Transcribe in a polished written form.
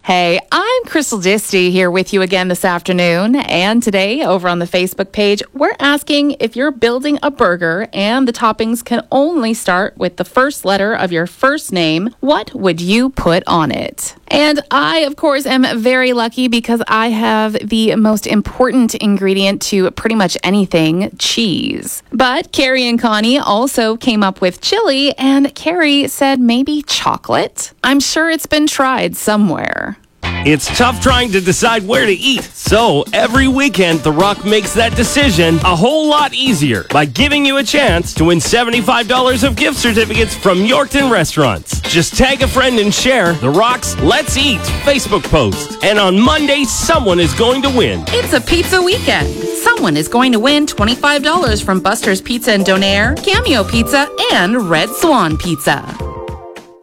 Hey, I'm Crystal Disty here with you again this afternoon. And today, over on the Facebook page, we're asking if you're building a burger and the toppings can only start with the first letter of your first name, what would you put on it? And I, of course, am very lucky because I have the most important ingredient to pretty much anything, cheese. But Carrie and Connie also came up with chili, and Carrie said maybe chocolate. I'm sure it's been tried somewhere. It's tough trying to decide where to eat, so every weekend The Rock makes that decision a whole lot easier by giving you a chance to win $75 of gift certificates from Yorkton Restaurants. Just tag a friend and share The Rock's Let's Eat Facebook post, and on Monday, someone is going to win. It's a pizza weekend. Someone is going to win $25 from Buster's Pizza and Donaire, Cameo Pizza, and Red Swan Pizza.